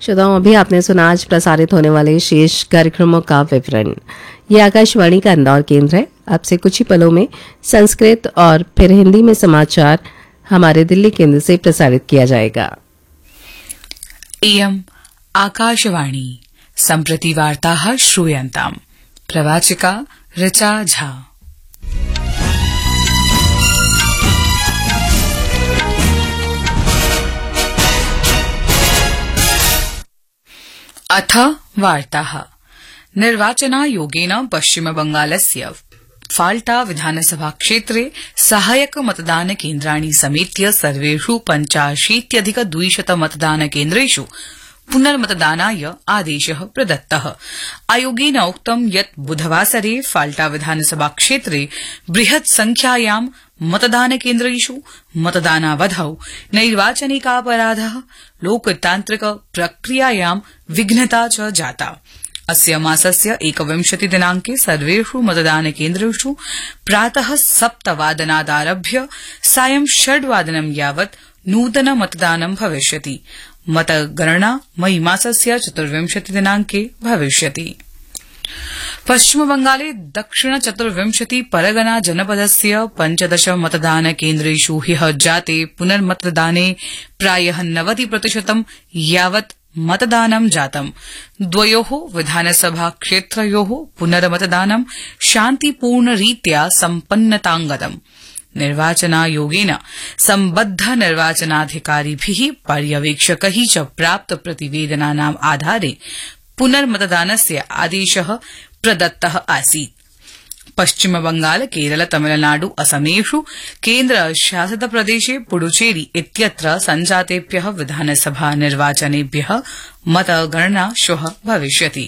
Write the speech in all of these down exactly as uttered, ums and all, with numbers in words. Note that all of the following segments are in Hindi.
श्रोताओं, अभी आपने सुना आज प्रसारित होने वाले शेष कार्यक्रमों का विवरण। ये आकाशवाणी का इंदौर केंद्र है। आपसे कुछ ही पलों में संस्कृत और फिर हिंदी में समाचार हमारे दिल्ली केंद्र से प्रसारित किया जाएगा। इयम् आकाशवाणी सम्प्रति वार्ताः श्रूयन्ताम्। प्रवाचिका ऋचा झा। अथ वार्ताः। निर्वाचनायोगेन पश्चिमबंगालस्य फाल्टा विधानसभा क्षेत्रे सहायक मतदान केन्द्राणि समेत्य सर्वेषु पञ्चाशीत्यधिक द्विशत मतदान केन्द्रेषु पुनर्मतदानाय आदेशः प्रदत्तः। आयोगेन उक्तं यत् बुधवासरे फाल्टा विधानसभा क्षेत्रे बृहत् संख्यायां मतदान केन्द्रेषु मतदानावधौ नैर्वाचनिकापराधः, लोकतान्त्रिक प्रक्रियायां विघ्नता च जाता। अस्य मासस्य एकविंशति दिनांके सर्वेषु मतदान केन्द्रेषु प्रातः सप्तवादनादारभ्य सायं षड्वादनं यावत् नूतन मतदानं भविष्यति। मतगणना मई मासस्य चतुर्विंशति दिनांके भविष्यति। पश्चिमबंगाले दक्षिण चतुर्विंशति परगना जनपदस्य पञ्चदश मतदान केन्द्रेषु ह्यः जाते पुनर्मतदाने प्रायः नवति प्रतिशतं यावत् मतदानं जातम्। द्वयोः विधानसभा क्षेत्रयोः पुनर्मतदानं शान्तिपूर्णरीत्या सम्पन्नतांगतम्। निर्वाचनायोगेन सम्बद्ध निर्वाचनाधिकारिभिः पर्यवेक्षकैः च प्राप्त प्रतिवेदनानाम् आधारे पुनर्मतदानस्य आदेशः प्रदत्तः आसीत्। पश्चिमबंगाल, केरल, तमिलनाडु, असमेषु केन्द्रशासित प्रदेशे पुडुचेरी इत्यत्र सञ्जातेभ्यः विधानसभा निर्वाचनेभ्यः मतगणना श्वः भविष्यति।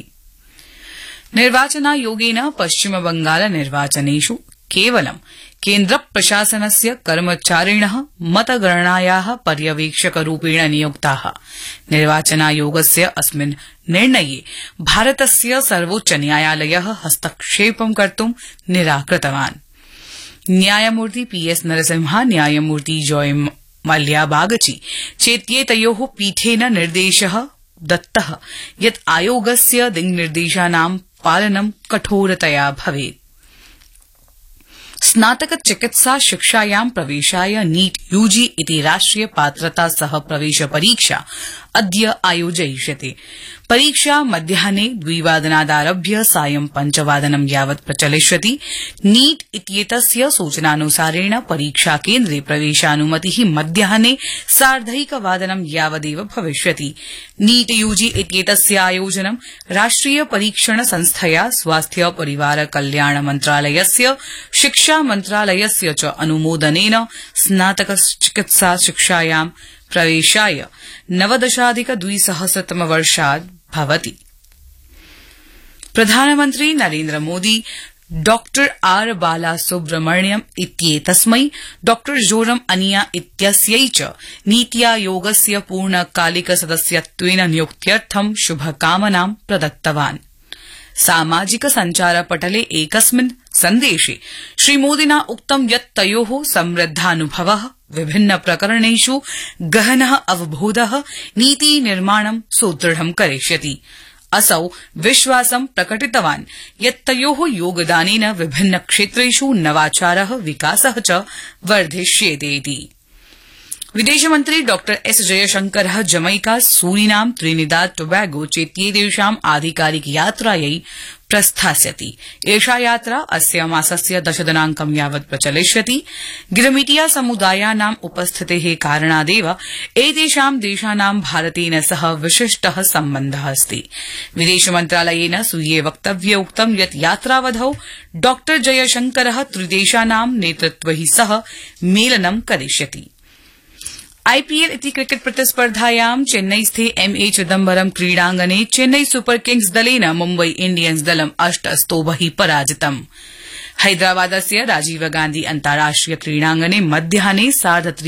निर्वाचनायोगेन पश्चिमबंगाल निर्वाचनेषु केवलं केन्द्रप्रशासनस्य कर्मचारिणः मतगणनायाः पर्यवेक्षकरूपेण नियुक्ताः। निर्वाचनायोगस्य अस्मिन् निर्णये भारतस्य सर्वोच्चन्यायालयः हस्तक्षेपं कर्तुं निराकृतवान्। न्यायमूर्ति पी एस नरसिम्हा, न्यायमूर्ति जॉय मल्या बागची चेत्येतयोः पीठेन निर्देशः दत्तः यत् आयोगस्य दिङ्निर्देशानां पालनं कठोरतया भवेत्। स्नातक चिकित्सा शिक्षायां प्रवेशाय नीट यूजी इति राष्ट्रिय पात्रता सह प्रवेश परीक्षा अद्य आयोजयिष्यते। परीक्षा मध्याह्ने द्विवादनादारभ्य सायं पञ्चवादनं यावत् प्रचलिष्यति। नीट इत्येतस्य सूचनानुसारेण परीक्षा केन्द्रे प्रवेशानुमतिः मध्याह्ने सार्धैकवादनं यावदेव भविष्यति। नीट यूजी इत्येतस्य आयोजनं राष्ट्रिय परीक्षण संस्थया, स्वास्थ्य परिवार कल्याण मन्त्रालयस्य, शिक्षा मन्त्रालयस्य च अनुमोदनेन स्नातक चिकित्सा शिक्षायां प्रवेशाय नवदशाधिक द्विसहस्रतमवर्षात् भवति। प्रधानमन्त्री Narendra Modi doctor R Balasubrahmanyam इत्येतस्मै doctor Joram अनिया इत्यस्यै च नीति आयोगस्य पूर्णकालिक सदस्यत्वेन नियुक्त्यर्थं शुभकामनां प्रदत्तवान्। सामाजिक सञ्चारपटले एकस्मिन् सन्देशे श्रीमोदिना उक्तं यत् तयोः समृद्धानुभवः, विभिन्न प्रकरणेषु गहनः अवबोधः नीति निर्माणं सुदृढं करिष्यति। असौ विश्वासं प्रकटितवान् यत् तयोः योगदानेन विभिन्न क्षेत्रेषु नवाचारः, विकासः च वर्धिष्येते इति। विदेशमन्त्री डॉ S जयशंकरः Jamaica, Suriname, Trinidad Tobago चेत्येतेषाम् आधिकारिक यात्रायै प्रस्थास्यति। एषा यात्रा अस्य मासस्य दशदिनांकं यावत् प्रचलिष्यति। गिरमिटिया समुदायानाम् उपस्थितेः कारणादेव एतेषां देशानां भारतेन सह विशिष्टः सम्बन्धः अस्ति। विदेशमन्त्रालयेन स्वीये वक्तव्ये उक्तं यत् यात्रावधौ डॉ जयशंकरः त्रिदेशानां नेतृत्वैः सह मेलनं करिष्यति। आईपीएल इति cricket प्रतिस्पर्धायां चेन्नईस्थे MA Chidambaram क्रीडांगणे Chennai super Kings दलेन मुम्बई इंडियन्स दलम् अष्ट स्तोभैः पराजितम्। हैदराबादस्य राजीव गान्धी अन्ताराष्ट्रिय क्रीडांगणे मध्याह्ने सार्ध